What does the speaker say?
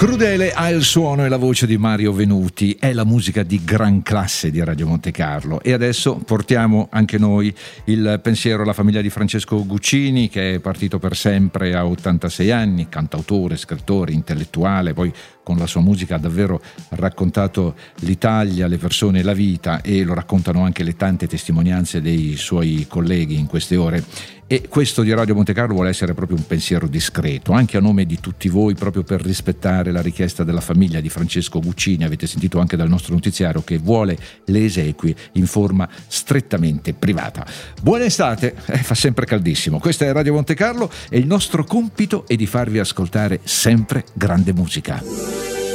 Crudele ha il suono e la voce di Mario Venuti, è la musica di gran classe di Radio Monte Carlo. E adesso portiamo anche noi il pensiero alla famiglia di Francesco Guccini, che è partito per sempre a 86 anni, cantautore, scrittore, intellettuale, poi con la sua musica ha davvero raccontato l'Italia, le persone, la vita, e lo raccontano anche le tante testimonianze dei suoi colleghi in queste ore. E questo di Radio Monte Carlo vuole essere proprio un pensiero discreto, anche a nome di tutti voi, proprio per rispettare la richiesta della famiglia di Francesco Guccini. Avete sentito anche dal nostro notiziario che vuole le esequie in forma strettamente privata. Buona estate, fa sempre caldissimo. Questa è Radio Monte Carlo e il nostro compito è di farvi ascoltare sempre grande musica.